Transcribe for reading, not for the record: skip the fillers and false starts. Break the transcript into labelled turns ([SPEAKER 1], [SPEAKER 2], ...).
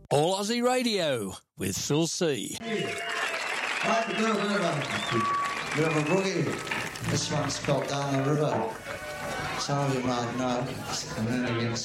[SPEAKER 1] All Aussie Radio with Phil C.
[SPEAKER 2] Right, we're doing a bit of a boogie. This one's called Down the River. Some of you might know. And then against